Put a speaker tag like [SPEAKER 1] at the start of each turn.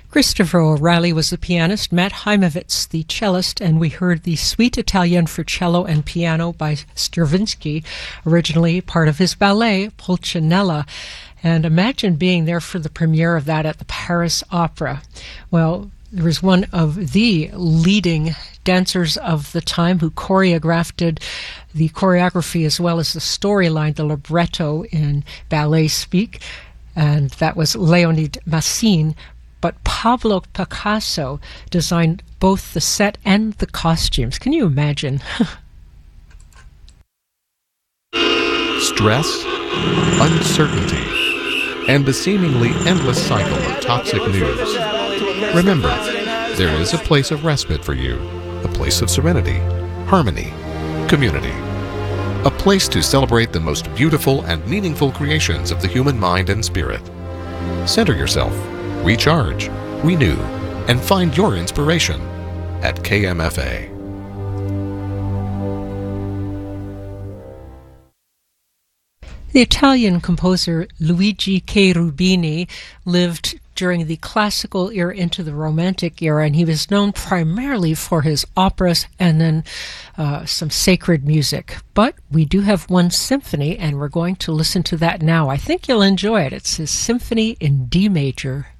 [SPEAKER 1] Christopher O'Reilly was the pianist, Matt Heimovitz the cellist, and we heard the Suite Italienne for cello and piano by Stravinsky, originally part of his ballet, Pulcinella. And imagine being there for the premiere of that at the Paris Opera. Well, there was one of the leading dancers of the time who choreographed the choreography as well as the storyline, the libretto in ballet speak, and that was Leonid Massine. But Pablo Picasso designed both the set and the costumes. Can you imagine?
[SPEAKER 2] Stress, uncertainty, and the seemingly endless cycle of toxic news. Remember, there is a place of respite for you, a place of serenity, harmony, community. A place to celebrate the most beautiful and meaningful creations of the human mind and spirit. Center yourself, recharge, renew, and find your inspiration at KMFA.
[SPEAKER 1] The Italian composer Luigi Cherubini lived during the classical era into the Romantic era, and he was known primarily for his operas and then some sacred music. But we do have one symphony, and we're going to listen to that now. I think you'll enjoy it. It's his Symphony in D major.